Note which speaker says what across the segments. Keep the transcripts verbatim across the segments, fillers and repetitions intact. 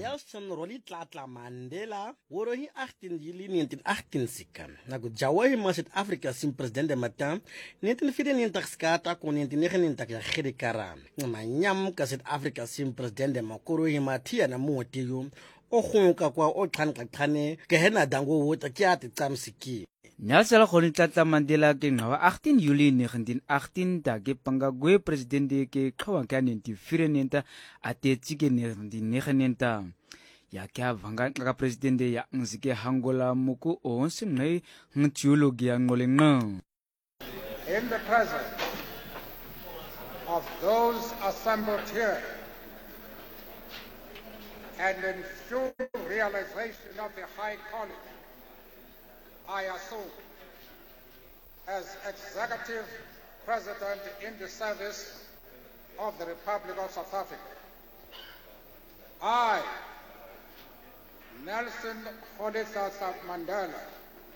Speaker 1: Nelson Rolihlahla Mandela worohi achttien juli negentien achtenzeventig na ku jawahi ma South Africa sim president mata negentien vierennegentig skata kon negentien negenennegentig ya khirikara manyam ka South Africa sim president makorohi ma thia na motiyo o gonka kwa o tlhanqaqhane ke hena dango wota kya tsamsiki
Speaker 2: Nelson Rolihlahla Mandela ke ngawa achttien juli negentien achttien da ke pangagwe president ke qhawa ka negentien vierennegentig atetsi ke negentien negenennegentig ya kya vanga ka president ya ngzike hangola muku onse ngai ngtiologi ya ngolenga.
Speaker 3: In the presence of those assembled here and in full realization of the high calling I assume as Executive President in the service of the Republic of South Africa, I, Nelson Rolihlahla Mandela,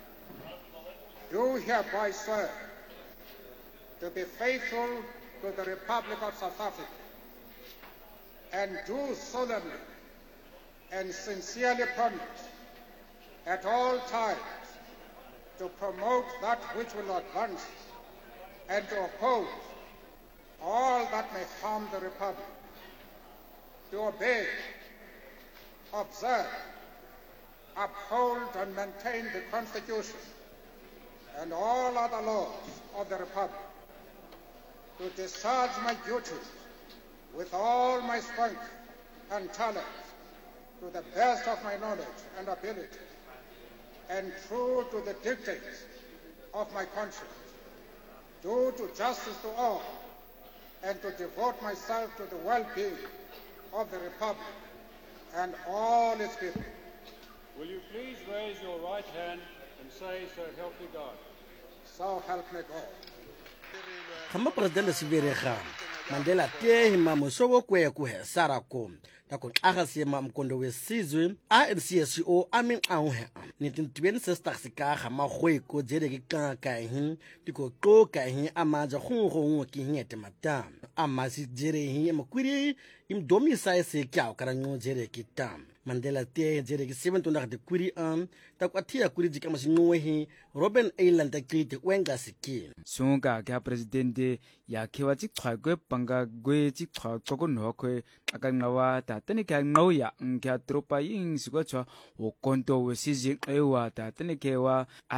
Speaker 3: do hereby swear to be faithful to the Republic of South Africa and do solemnly and sincerely promise at all times to promote that which will advance and to oppose all that may harm the Republic, to obey, observe, uphold and maintain the Constitution and all other laws of the Republic, to discharge my duties with all my strength and talent to the best of my knowledge and ability, and true to the dictates of my conscience, do to justice to all, and to devote myself to the well-being of the Republic and all its people.
Speaker 4: Will you please raise your right hand and say, so help me God?
Speaker 3: So help me God.
Speaker 1: Kama president siberega Mandela te hima musobo kwe ku he sarako na ku agase ma mkondo wesizwe A N C S O amin auhe negentien tweeënzestig sika ga magwe ko jere ke ka ka hin diko ko ka hin amaja go go ke hingete mata amasi jere hin makwiri im domisa se kya kara nyo jere ke tam Mandela te jere ke seventy de kwiri am ta kwathia kwiri jika masinwe Robben Island ta krite wenga siki
Speaker 2: sunga ka president ya khiwa chi khagwe panga gwe chi khagko ko nokwe aka ngawa ta tani ka ngau ya ngya tropa yin sigwa chwa o konto we siji ewa ta tani kewa